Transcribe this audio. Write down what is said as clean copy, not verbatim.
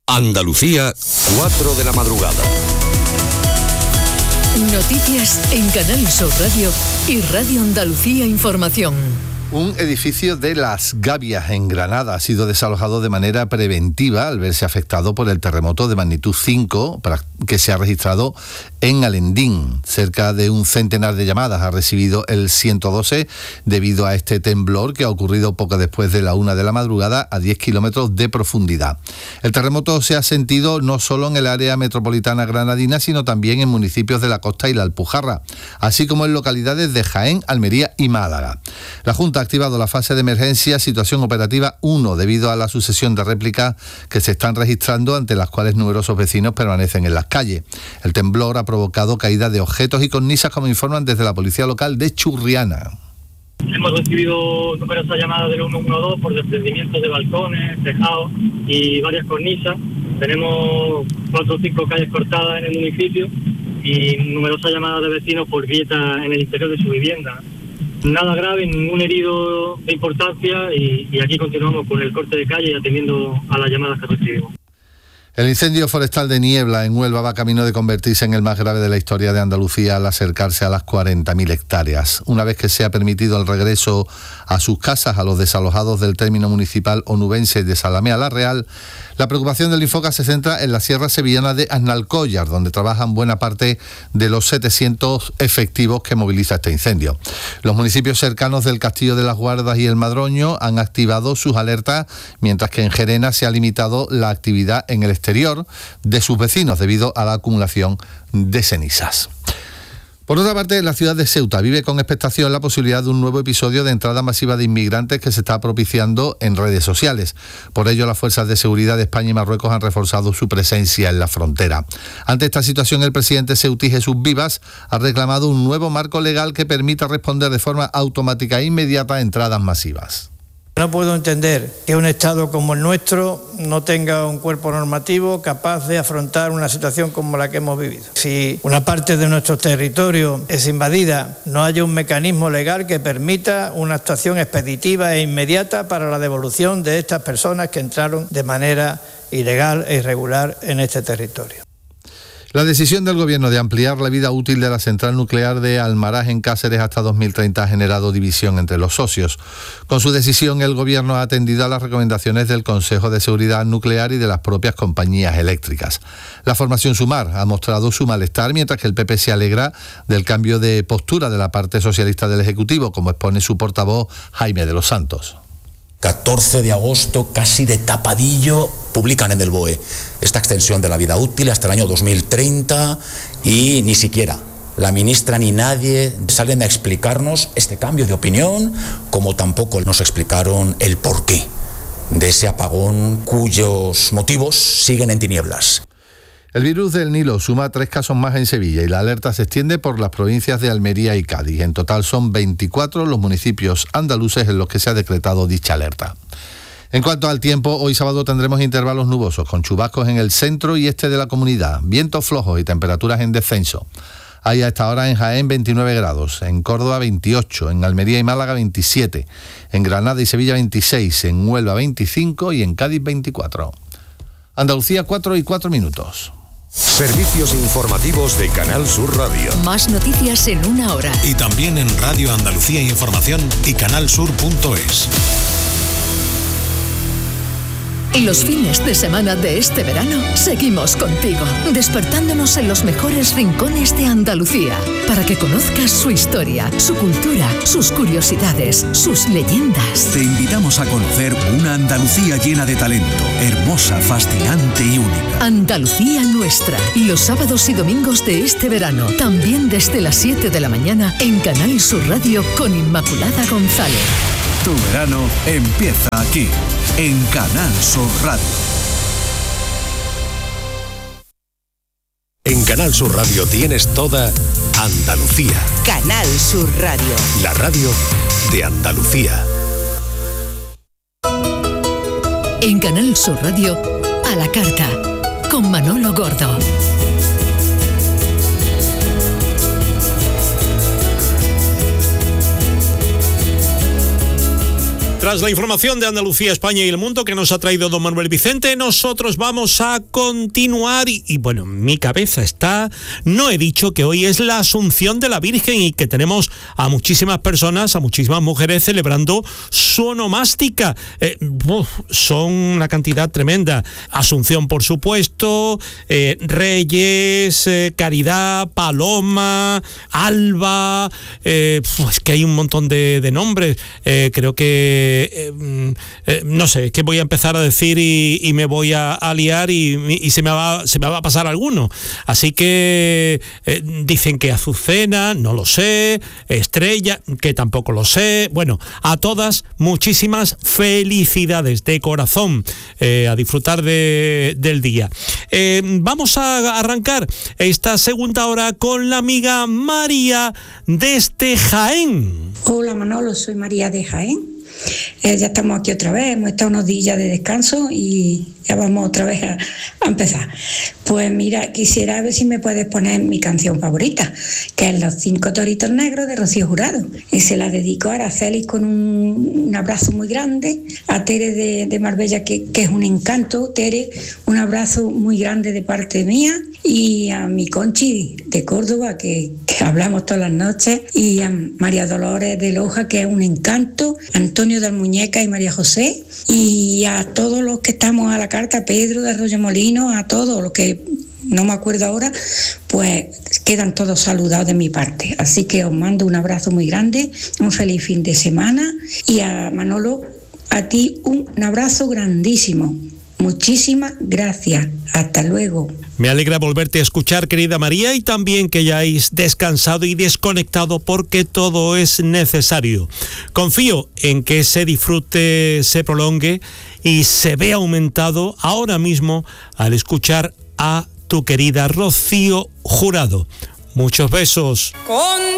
Andalucía, 4 de la madrugada. Noticias en Canal Sur Radio y Radio Andalucía Información. Un edificio de Las Gavias, en Granada, ha sido desalojado de manera preventiva al verse afectado por el terremoto de magnitud 5 que se ha registrado en Alendín. Cerca de un centenar de llamadas ha recibido el 112 debido a este temblor que ha ocurrido poco después de la 1 de la madrugada a 10 kilómetros de profundidad. El terremoto se ha sentido no solo en el área metropolitana granadina, sino también en municipios de la costa y la Alpujarra, así como en localidades de Jaén, Almería y Málaga. La Junta ha activado la fase de emergencia situación operativa 1 debido a la sucesión de réplicas que se están registrando, ante las cuales numerosos vecinos permanecen en las calles. El temblor ha provocado caída de objetos y cornisas, como informan desde la policía local de Churriana. Hemos recibido numerosas llamadas del 112 por desprendimientos de balcones, tejados y varias cornisas. Tenemos 4 o 5 calles cortadas en el municipio y numerosas llamadas de vecinos por grietas en el interior de su vivienda. Nada grave, ningún herido de importancia y aquí continuamos con el corte de calle y atendiendo a las llamadas que recibimos. El incendio forestal de Niebla, en Huelva, va camino de convertirse en el más grave de la historia de Andalucía al acercarse a las 40.000 hectáreas. Una vez que se ha permitido el regreso a sus casas a los desalojados del término municipal onubense de Salamea la Real, la preocupación del Infoca se centra en la sierra sevillana de Aznalcóllar, donde trabajan buena parte de los 700 efectivos que moviliza este incendio. Los municipios cercanos del Castillo de las Guardas y el Madroño han activado sus alertas, mientras que en Gerena se ha limitado la actividad en el exterior de sus vecinos debido a la acumulación de cenizas. Por otra parte, la ciudad de Ceuta vive con expectación la posibilidad de un nuevo episodio de entrada masiva de inmigrantes que se está propiciando en redes sociales. Por ello, las fuerzas de seguridad de España y Marruecos han reforzado su presencia en la frontera. Ante esta situación, el presidente ceutí Jesús Vivas ha reclamado un nuevo marco legal que permita responder de forma automática e inmediata a entradas masivas. No puedo entender que un Estado como el nuestro no tenga un cuerpo normativo capaz de afrontar una situación como la que hemos vivido. Si una parte de nuestro territorio es invadida, no haya un mecanismo legal que permita una actuación expeditiva e inmediata para la devolución de estas personas que entraron de manera ilegal e irregular en este territorio. La decisión del Gobierno de ampliar la vida útil de la central nuclear de Almaraz en Cáceres hasta 2030 ha generado división entre los socios. Con su decisión, el Gobierno ha atendido a las recomendaciones del Consejo de Seguridad Nuclear y de las propias compañías eléctricas. La formación Sumar ha mostrado su malestar, mientras que el PP se alegra del cambio de postura de la parte socialista del Ejecutivo, como expone su portavoz Jaime de los Santos. 14 de agosto, casi de tapadillo, publican en el BOE esta extensión de la vida útil hasta el año 2030 y ni siquiera la ministra ni nadie salen a explicarnos este cambio de opinión, como tampoco nos explicaron el porqué de ese apagón cuyos motivos siguen en tinieblas. El virus del Nilo suma 3 casos más en Sevilla y la alerta se extiende por las provincias de Almería y Cádiz. En total son 24 los municipios andaluces en los que se ha decretado dicha alerta. En cuanto al tiempo, hoy sábado tendremos intervalos nubosos con chubascos en el centro y este de la comunidad, vientos flojos y temperaturas en descenso. Hay a esta hora en Jaén 29 grados, en Córdoba 28, en Almería y Málaga 27, en Granada y Sevilla 26, en Huelva 25 y en Cádiz 24. Andalucía, 4:04. Servicios informativos de Canal Sur Radio. Más noticias en 1 hora. Y también en Radio Andalucía Información y canalsur.es. Y los fines de semana de este verano seguimos contigo, despertándonos en los mejores rincones de Andalucía, para que conozcas su historia, su cultura, sus curiosidades, sus leyendas. Te invitamos a conocer una Andalucía llena de talento, hermosa, fascinante y única. Andalucía nuestra, los sábados y domingos de este verano, también desde las 7 de la mañana en Canal Sur Radio con Inmaculada González. Tu verano empieza aquí, en Canal Sur Radio. En Canal Sur Radio tienes toda Andalucía. Canal Sur Radio. La radio de Andalucía. En Canal Sur Radio, a la carta, con Manolo Gordo. Tras la información de Andalucía, España y el mundo que nos ha traído don Manuel Vicente, nosotros vamos a continuar y bueno, mi cabeza está... No he dicho que hoy es la Asunción de la Virgen y que tenemos a muchísimas personas, a muchísimas mujeres celebrando su onomástica. Son una cantidad tremenda. Asunción, por supuesto, Reyes, Caridad, Paloma, Alba... es que hay un montón de nombres. Creo que... no sé, que voy a empezar a decir y me voy a liar y se me va a pasar alguno. Así que dicen que Azucena, no lo sé, Estrella, que tampoco lo sé. Bueno, a todas muchísimas felicidades de corazón, a disfrutar del día. Vamos a arrancar esta segunda hora con la amiga María desde Jaén. Hola Manolo, soy María de Jaén. Ya estamos aquí otra vez, hemos estado unos días de descanso y ya vamos otra vez a empezar. Pues mira, quisiera ver si me puedes poner mi canción favorita, que es Los 5 toritos negros de Rocío Jurado. Y se la dedico a Araceli con un abrazo muy grande, a Tere de Marbella, que es un encanto. Tere, un abrazo muy grande de parte mía, y a mi Conchi de Córdoba, que hablamos todas las noches, y a María Dolores de Loja, que es un encanto, Antonio de Almuñeca y María José, y a todos los que estamos a la carta, Pedro de Arroyomolinos, a todos los que no me acuerdo ahora, pues quedan todos saludados de mi parte. Así que os mando un abrazo muy grande, un feliz fin de semana, y a Manolo, a ti un abrazo grandísimo. Muchísimas gracias. Hasta luego. Me alegra volverte a escuchar, querida María, y también que hayáis descansado y desconectado, porque todo es necesario. Confío en que ese disfrute se prolongue y se vea aumentado ahora mismo al escuchar a tu querida Rocío Jurado. Muchos besos.